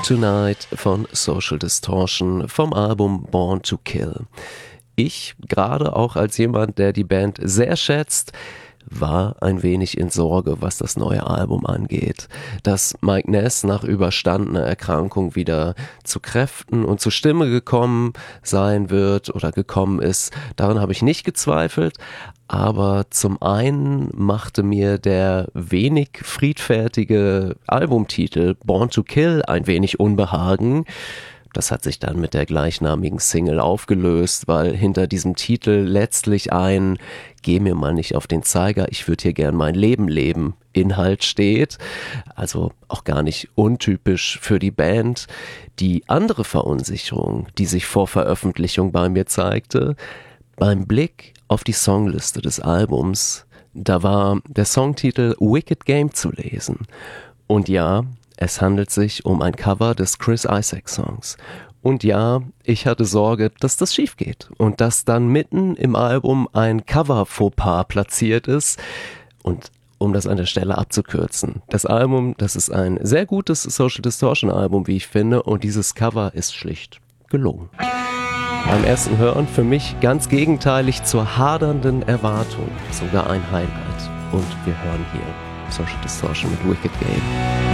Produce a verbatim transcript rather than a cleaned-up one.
Tonight von Social Distortion vom Album Born to Kill. Ich, gerade auch als jemand, der die Band sehr schätzt, war ein wenig in Sorge, was das neue Album angeht. Dass Mike Ness nach überstandener Erkrankung wieder zu Kräften und zur Stimme gekommen sein wird oder gekommen ist, daran habe ich nicht gezweifelt. Aber zum einen machte mir der wenig friedfertige Albumtitel Born to Kill ein wenig Unbehagen. Das hat sich dann mit der gleichnamigen Single aufgelöst, weil hinter diesem Titel letztlich ein "Geh mir mal nicht auf den Zeiger, ich würde hier gern mein Leben leben" Inhalt steht. Also auch gar nicht untypisch für die Band. Die andere Verunsicherung, die sich vor Veröffentlichung bei mir zeigte, beim Blick auf die Songliste des Albums, da war der Songtitel Wicked Game zu lesen. Und ja, es handelt sich um ein Cover des Chris Isaak Songs. Und ja, ich hatte Sorge, dass das schief geht und dass dann mitten im Album ein Cover-Fauxpas platziert ist. Und um das an der Stelle abzukürzen, das Album, das ist ein sehr gutes Social Distortion Album, wie ich finde, und dieses Cover ist schlicht gelungen. Beim ersten Hören für mich ganz gegenteilig zur hadernden Erwartung, sogar ein Highlight. Und wir hören hier Social Distortion mit Wicked Game.